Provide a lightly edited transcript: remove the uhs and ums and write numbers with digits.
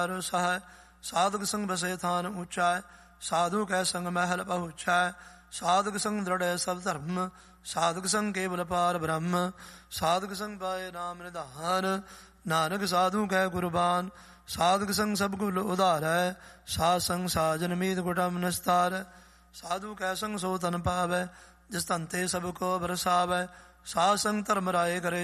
ਸਹਾਇ ਸਾਧਕ ਸੰਗ ਬਸੇ ਥਾਨ ਉਚਾਇ ਸਾਧੂ ਕੈ ਸੰਗ ਮਹਿਲ ਪਹੁੰਚਾਇ ਸਾਧਕ ਸੰਗ ਦ੍ਰਿੜੈ ਸਭ ਧਰਮ ਸਾਧਕ ਸੰਗ ਕੇਵਲ ਪਾਰ ਬ੍ਰਹਮ ਸਾਧਕ ਸੰਗ ਪਾਏ ਨਾਮ ਨਿਧਾਨ ਨਾਨਕ ਸਾਧੂ ਕੈ ਕੁਰਬਾਨ ਸਾਧਕ ਸੰਗ ਸਭ ਕੁਲ ਉਧਾਰੈ ਸਾਧ ਸੰਗ ਸਾਜਨ ਮੀਤ ਕੁਟਮ ਨਿਸਤਾਰੈ ਸਾਧੂ ਕੈ ਸੰਗ ਸੋ ਤਨ ਪਾਵੈ ਜਿਸ ਤਨ ਤੇ ਸਭ ਕੋ ਬਰਸਾਵੈ ਸਾਧ ਸੰਗ ਧਰਮ ਰਾਏ ਕਰੇ